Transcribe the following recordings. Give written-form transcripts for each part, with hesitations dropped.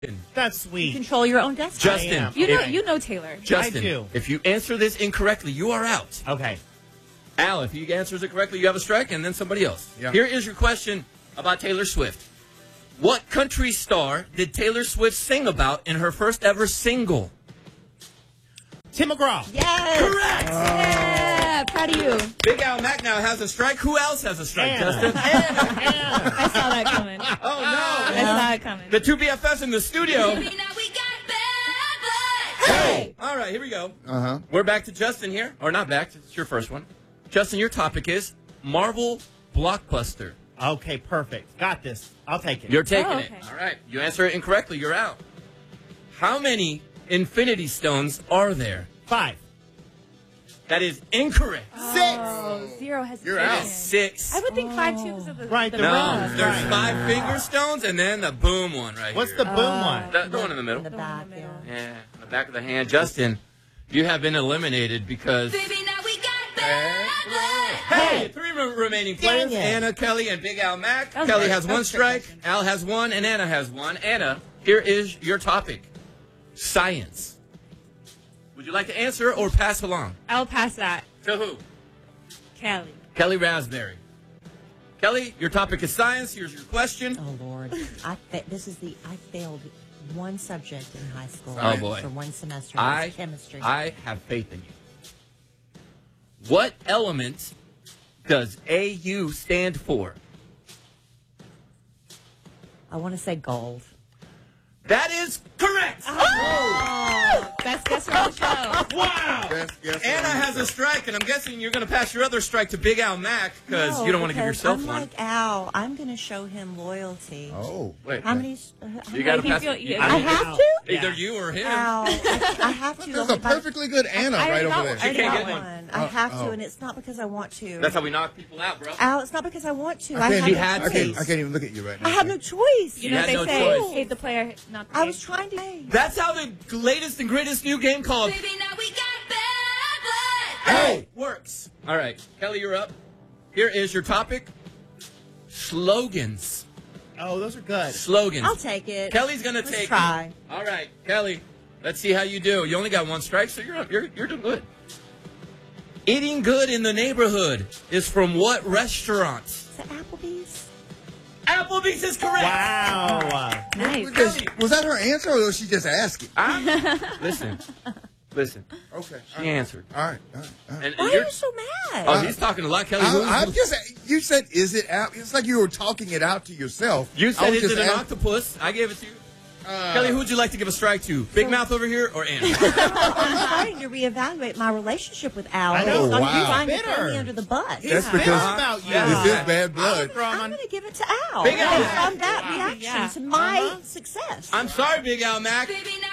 That's sweet. Control your own destiny. Justin. You know Taylor. Justin, I do. if you answer this incorrectly, you are out. Okay. Al, if he answers it correctly, you have a strike, and then somebody else. Yeah. Here is your question about Taylor Swift. What country star did Taylor Swift sing about in her first ever single? Tim McGraw. Yes. Correct. Yeah. Proud of you. Big Al Mac now has a strike. Who else has a strike, Anna. Justin? I saw that coming. Oh, no. I saw it coming. The two BFFs in the studio. Hey. All right, here we go. Uh-huh. We're back to Justin here. Or not back. It's your first one. Justin, your topic is Marvel Blockbuster. Okay, perfect. Got this. I'll take it. You're taking okay. it. All right. You answer it incorrectly. You're out. How many Infinity Stones are there? 5. That is incorrect. Oh, zero hesitation. You're out. 6. I would think 5 too because of the Right, the the No, round. there's Right. 5 finger stones and then the boom one right What's here. the boom one? The one in the middle. the back. Yeah. Yeah, on the back of the hand. Justin, you have been eliminated because... Hey, 3 remaining players. Dang it. Anna, Kelly, and Big Al Mac. That was Kelly great. has That 1 was a good strike. question. Al has 1, and Anna has 1. Anna, here is your topic. Science. Would you like to answer or pass along? I'll pass that. To who? Kelly. Kelly Raspberry. Kelly, your topic is science. Here's your question. Oh Lord, I failed one subject in high school. Oh, boy. For one semester. I It was chemistry. I have faith in you. What element does AU stand for? I want to say gold. That is correct. Oh, best guesser on the show. Wow. Best guess Anna on the has show. a strike, and I'm guessing you're going to pass your other strike to Big Al Mac because No, you don't want to give because yourself I'm one. like Al. I'm going to show him loyalty. Oh. Wait, How many? you got to He pass feel- it. yeah. I have to. Either you or him. Al, I have to. There's a If I- perfectly good Anna I right already over got there. one. She can't got get one. I have to, oh. and it's not because I want to. That's how we knock people out, bro. Al, it's not because I want to. I can't, He have had no to. choice. I can't even look at you right now. I have no choice. You know had what they no say? choice. Hate the player, not the I game. was trying to. That's how the latest and greatest new game called Hey works. All right, Kelly, you're up. Here is your topic. Slogans. Oh, those are good. Slogans. I'll take it. Kelly's gonna Let's take try. it. All right, Kelly. Let's see how you do. You only got 1 strike, so you're up. You're doing good. Eating good in the neighborhood is from what restaurant? Is that Applebee's? Applebee's is correct. Wow. Nice. Was that her answer, or was she just asking? Listen. Okay. She answered. All right. And Why are you're, you so mad? oh, he's talking a lot, Kelly. I'm just. You said, "Is it out?" It's like you were talking it out to yourself. You I said, was is it just an ask- octopus? I gave it to you. Kelly, who would you like to give a strike to? Big Mouth over here or Anna? I'm starting to reevaluate my relationship with Al. I know. Based on Wow. you trying to throw Bitter. me under the bus. That's It's because about you. Yeah. this is bad blood. Throw 'em I'm on- going to give it to Al. Big Al. Based on that reaction Yeah. to my success. I'm sorry, Big Al Mac,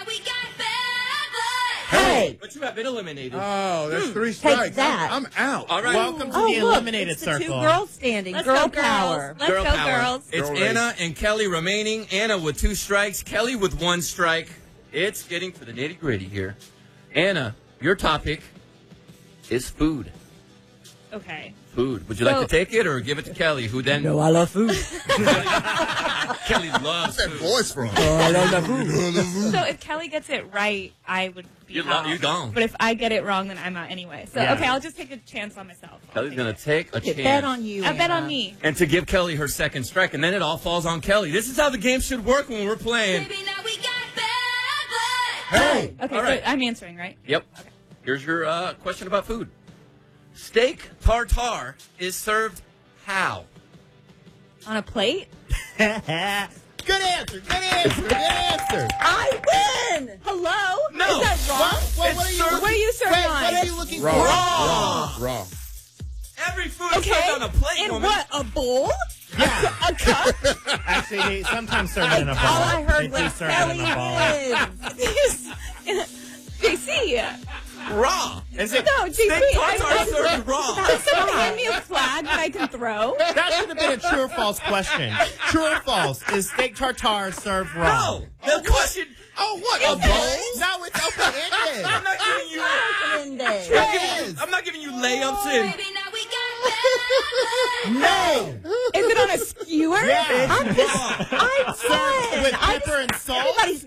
Hey. but you have been eliminated. Oh, that's 3 strikes. that. I'm out. All right. Welcome to Oh, the look, eliminated it's the circle. 2 girls standing. Let's Girl go, girls. power. Let's Girl go, power. girls. It's Girl race. Anna and Kelly remaining. Anna with 2 strikes. Kelly with 1 strike. It's getting to the nitty gritty here. Anna, your topic is food. Okay. Food. Would you like to take it or give it to Kelly, who then... No, I love food. Kelly loves What's that food. voice from? I love food. So if Kelly gets it right, I would be out. You're gone. But if I get it wrong, then I'm out anyway. So, Yeah. okay, I'll just take a chance on myself. Kelly's going to take a Okay, chance. bet on you. I bet Anna. on me. And to give Kelly her 2nd strike, and then it all falls on Kelly. This is how the game should work when we're playing. Hey. Okay, All right. so I'm answering, right? Yep. Here's your question about food. Steak tartare is served how? On a plate? Good answer. Good answer. Good answer. I win. Hello? No. Is that wrong? What are you? What are you serving Wait, on? what are you looking Raw. for? Raw. Every food is Okay. served on a plate, In woman. what? A bowl? Yeah. A cup? Actually, they sometimes serve it in a bowl. All I heard They do was serve it Kelly in a bowl. wins. JC. Raw. Is it? No, JC. Steak tartare is served raw. Can someone hand me a flag that I can throw? That should have been a true or false question. True or false? Is steak tartare served raw? No. The question. Oh, what? A bowl? No, it's open-ended. I'm not giving you. Open-ended. It is. I'm not giving you layups in. No. Is it on a skewer? Yes. I'm With pepper and salt. Everybody's